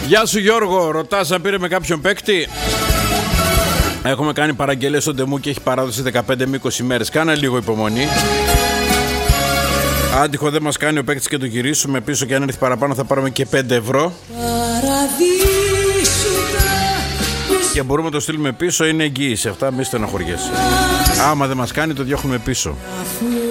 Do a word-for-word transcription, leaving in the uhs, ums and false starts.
Γεια σου Γιώργο, ρωτάς αν πήρε με κάποιον παίκτη. Έχουμε κάνει παραγγελίες στο Ντεμού και έχει παράδοση δεκαπέντε με είκοσι μέρες. Κάνε λίγο υπομονή. Άντυχο δεν μας κάνει ο παίκτης και το γυρίσουμε πίσω και αν έρθει παραπάνω θα πάρουμε και πέντε ευρώ. Και μπορούμε να το στείλουμε πίσω, είναι εγγύηση. Αυτά μη στεναχωριέσαι. Άμα δεν μας κάνει το διώχνουμε πίσω.